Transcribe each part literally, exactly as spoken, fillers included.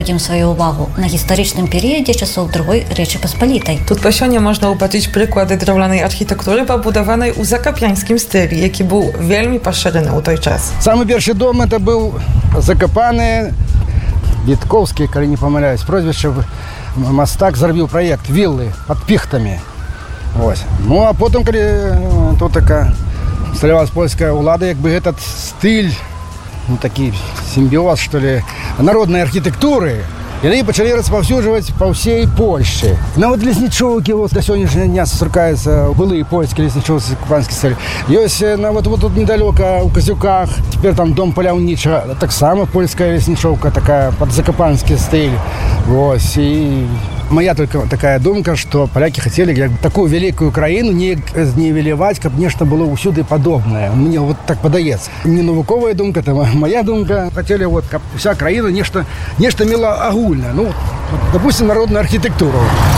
сваю ўвагу на гістарычным перыядзе часоў другой Рэчы Паспалітай. Тут па сёння можна ўбачыць прыклады драўлянай архітэктуры, пабудаванай у закапянскім стылі, які быў вельмі пашырены ў той час. Самый першы дом это быў закапаны Вітковскі, калі не памыляюсь, прозвішча мастак зрабіў праект віллы пад піхтамі. Ось. Ну а потым, калі тут така усталявалась польская ўлада, як бы этот стыль, ну, такі сімбіоз, што ли, народнай архітэктуры, яны пачалі распаўсюджваць па ўсей Польшчы. Нават леснічоўкі вот, да сённяшняга дня сустракаюцца былыя польскія леснічоўцы кубанскі стыль. Ёсць нават вот тут недалёка ў Казюках, цяпер там дом паляўнічага, таксама польская леснічоўка, такая пад закапанскі стыль. Вось, і моя только такая думка, што палякі хацелі як такую вялікую краіну неяк знівеляваць, каб нешта было ўсюды падобнае. Мне вот так падаецца. Не навуковая думка, это моя думка. Хацелі вот, каб вся краіна нешта нешта мела агульнае. Ну, допустим, народную архітэктуру.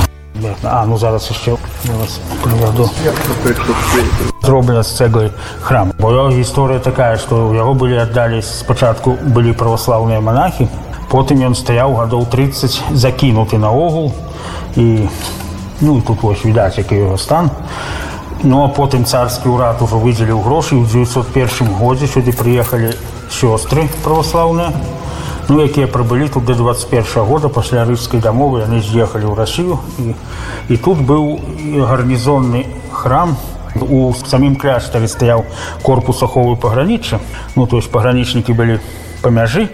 А, ну зараз ще я вас приведу. Зроблена з цегли храм. Бо його історія така, що його були віддали спочатку були православні монахи, потім він стояв годов тридцять закинутий на огул. І, ну, і тут ось видать, який його стан. Ну, а потім царський уряд уже виділив гроші. У дев'ятсот першому році сюди приїхали сестри православні, ну, які прибули тут до двадцять першого року, після Рижської домови, вони з'їхали в Росію. І, і тут був гарнізонний храм. У самім кляштарі стояв корпус ахової пограниччя. Ну, тобто пограничники були по межі,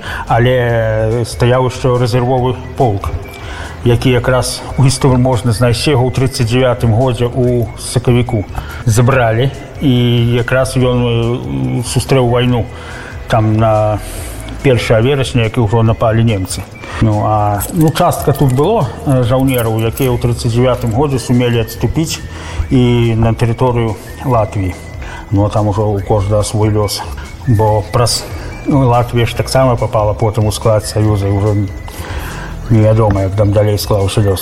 але стояв ще резервовий полк, який якраз у історії можна знайти його у тридцять дев'ятому році у Соковіку. Забрали, і якраз він зустрів війну там на першого вересня, які вже напали німці. Ну, а ну, частка тут було жовнерів, які у тридцять дев'ятому році суміли відступити і на територію Латвії. Ну, а там уже у кожного свій льос. Бо прос... ну, Латвія ж так само попала потім у склад Союзу, і вже невідомо, як там далі склався льос.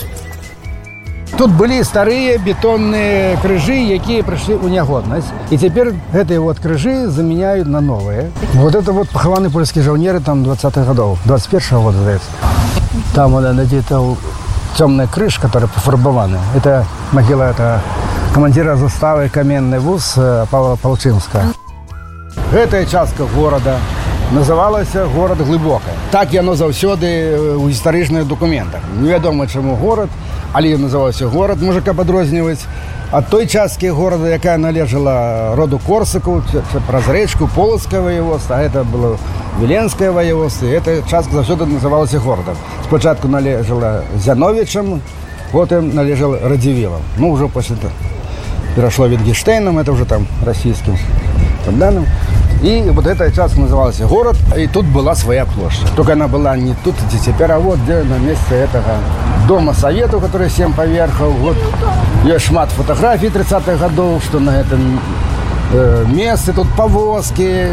Тут былі старыя бетонныя крыжы, якія прыйшлі ў нягоднасць. І цяпер гэтыя вот крыжы заменяют на новыя. Вот это вот пахаваны польскія жаўнеры там двадцатых годов, двадцать первого года, здаецца. Там вот где-то темная крыш, которая пофарбована. Это могила это командира заставы каменный вуз Павла Полчинска. Гэтая частка города называлася город Глыбока. Так яно заўсёды ў гістарычных документах. Невядома, чаму город, але ён называўся город, можа каб адрозніваць ад той часткі горада, якая належала роду Корсаку, праз рэчку Полацкае воеводство, а гэта было Віленскае воеводство, і эта частка заўсёды называлася горадам. Спачатку належала Зяновічам, потым належала Радзівілам. Ну, уже после этого перешло Витгенштейном, это уже там российским данным. И вот эта часть называлась город, и тут была своя площадь. Только она была не тут, где теперь, а вот где на месте этого дома Советов, который семь поверхов. Вот есть шмат фотографий тридцатых годов, что на этом э, месте тут повозки,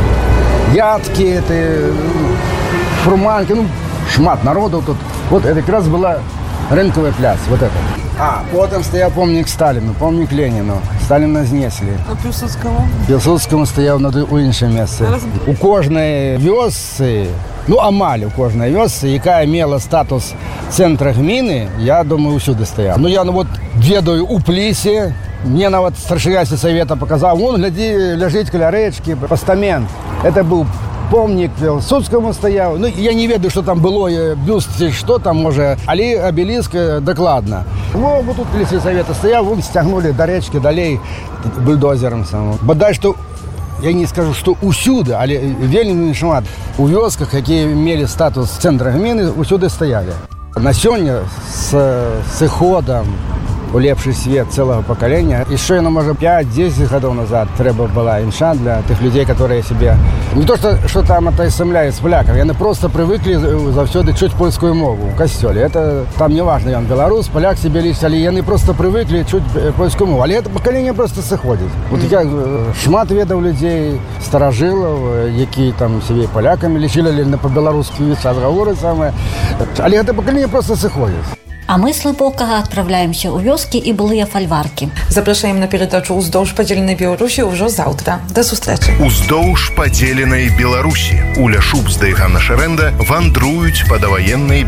ядки, это, фурманки, ну, шмат народу тут. Вот это как раз была рынковая пляц, вот это. А, потом стоял помник Сталину, помник Ленину. Сталина знесли. А Пілсудському? Пілсудському стояв на у іншому місці. У кожної вёсцы, ну амаль у кожної вёсцы, яка мела статус центра гміни, я думаю, усюди стояв. Ну я ну вот ведаю у Плісі, мне нават старшина сельсовета показав, вон, гляди, лежить каля речки, постамент. Это был помник Пілсудському стояв. Ну, я не ведаю, що там було, бюст, що там, може, але обеліск докладно. Ну, вот тут біля сельсовета стояв, вон стягнули до речки, далей бульдозером самим. Бодай, що, я не скажу, що усюди, але вельми шмат у вёсках, які мали статус центра гміни, усюди стояли. На сёння з сыходом у лепший свет целого поколения. Еще, ну, может, пять-десять годов назад треба была інша для тих людей, которые себе... Не то, что, что там отосемляют с поляков, они просто привыкли завсёды чуть польскую мову в костеле. Это там не важно, он белорус, поляк себе лично, але они просто привыкли чуть польскую мову. Але это поколение просто сыходит. Вот я шмат ведав людей, старожилов, які там себе поляками лечили, или по-белорусски разговоры самые. Але это поколение просто сыходит. А мы з глыбокага адпраўляемся ў вёскі і былыя фальваркі. Запрашаем на перадачу «Уздоўж падзеленай Беларусі» ўжо заўтра. Да сустрэчы. «Уздоўж падзеленай Беларусі». Уля Шубсда і Ганна Шарэнда вандруюць па даваеннай